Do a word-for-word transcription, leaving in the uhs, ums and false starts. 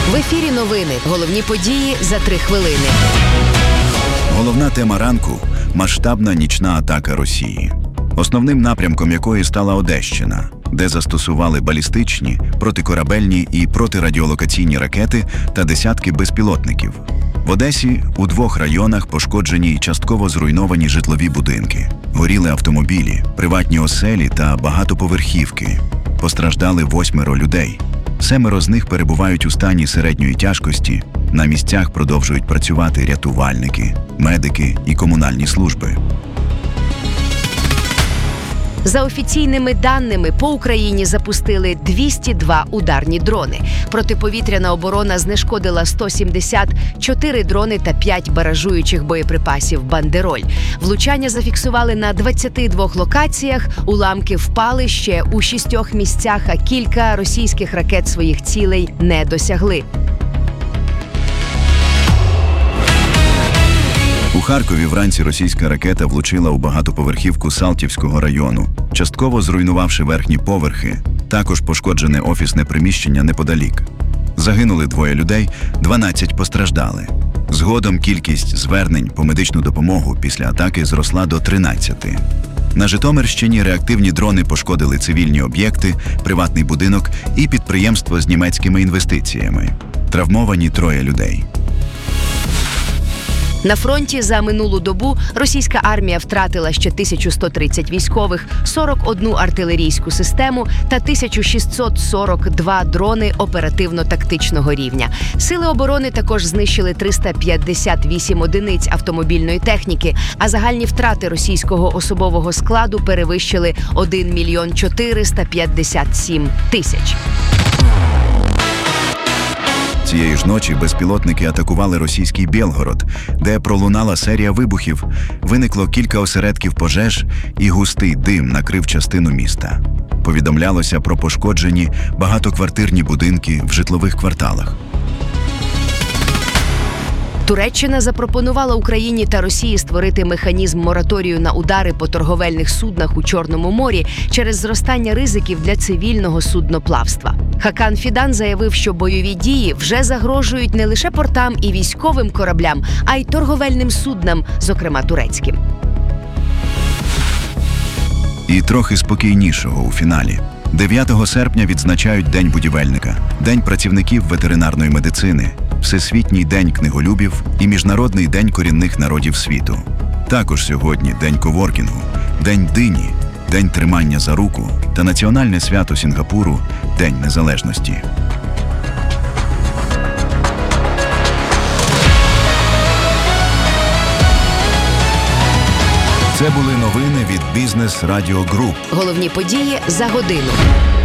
В ефірі новини. Головні події за три хвилини. Головна тема ранку – масштабна нічна атака Росії, основним напрямком якої стала Одещина, де застосували балістичні, протикорабельні і протирадіолокаційні ракети та десятки безпілотників. В Одесі у двох районах пошкоджені й частково зруйновані житлові будинки. Горіли автомобілі, приватні оселі та багатоповерхівки. Постраждали восьмеро людей. Семеро з них перебувають у стані середньої тяжкості. На місцях продовжують працювати рятувальники, медики і комунальні служби. За офіційними даними, по Україні запустили двісті два ударні дрони. Протиповітряна оборона знешкодила сто сімдесят чотири дрони та п'ять баражуючих боєприпасів «Бандероль». Влучання зафіксували на двадцяти двох локаціях, уламки впали ще у шістьох місцях, а кілька російських ракет своїх цілей не досягли. У Харкові вранці російська ракета влучила у багатоповерхівку Салтівського району, частково зруйнувавши верхні поверхи. Також пошкоджене офісне приміщення неподалік. Загинули двоє людей, дванадцять постраждали. Згодом кількість звернень по медичну допомогу після атаки зросла до тринадцяти. На Житомирщині реактивні дрони пошкодили цивільні об'єкти, приватний будинок і підприємство з німецькими інвестиціями. Травмовані троє людей. На фронті за минулу добу російська армія втратила ще тисячу сто тридцять військових, сорок одну артилерійську систему та тисячу шістсот сорок два дрони оперативно-тактичного рівня. Сили оборони також знищили триста п'ятдесят вісім одиниць автомобільної техніки, а загальні втрати російського особового складу перевищили один мільйон чотириста п'ятдесят сім тисяч. Цієї ж ночі безпілотники атакували російський Білгород, де пролунала серія вибухів, виникло кілька осередків пожеж і густий дим накрив частину міста. Повідомлялося про пошкоджені багатоквартирні будинки в житлових кварталах. Туреччина запропонувала Україні та Росії створити механізм мораторію на удари по торговельних суднах у Чорному морі через зростання ризиків для цивільного судноплавства. Хакан Фідан заявив, що бойові дії вже загрожують не лише портам і військовим кораблям, а й торговельним суднам, зокрема турецьким. І трохи спокійнішого у фіналі. дев'ятого серпня відзначають День будівельника, День працівників ветеринарної медицини, Всесвітній день книголюбів і Міжнародний день корінних народів світу. Також сьогодні День коворкінгу, День дині, День тримання за руку та національне свято Сінгапуру – День незалежності. Це були новини від Бізнес Радіо Груп. Головні події за годину.